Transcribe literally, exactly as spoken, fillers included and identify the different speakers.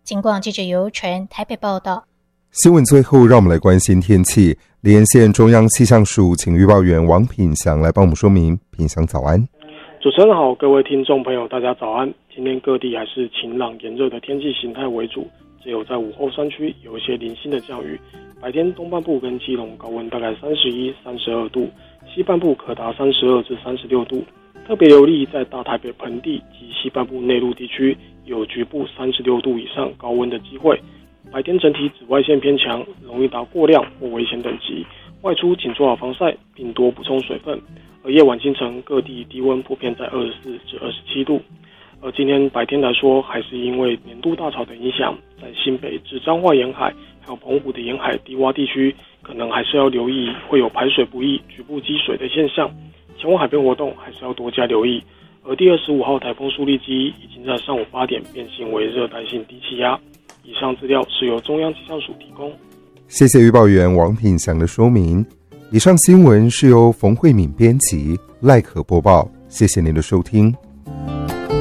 Speaker 1: 警广记者尤纯台北报道。
Speaker 2: 新闻最后，让我们来关心天气。连线中央气象署，请预报员王品祥来帮我们说明。品祥早安。
Speaker 3: 主持人好，各位听众朋友大家早安。今天各地还是晴朗炎热的天气形态为主，只有在午后山区有一些零星的降雨。白天东半部跟基隆高温大概三十一、三十二度，西半部可达三十二至三十六度。特别留意在大台北盆地及西半部内陆地区有局部三十六度以上高温的机会。白天整体紫外线偏强，容易达过量或危险等级，外出请做好防晒，并多补充水分。而夜晚清晨各地低温普遍在二十四至二十七度。而今天白天来说，还是因为年度大潮的影响，在新北至彰化沿海还有澎湖的沿海低洼地区，可能还是要留意会有排水不易、局部积水的现象。前往海边活动还是要多加留意。而第二十五号台风苏力基已经在上午八点变形为热带性低气压。以上资料是由中央气象署提供。
Speaker 2: 谢谢预报员王品祥的说明。以上新闻是由冯慧敏编辑，赖可播报。谢谢您的收听。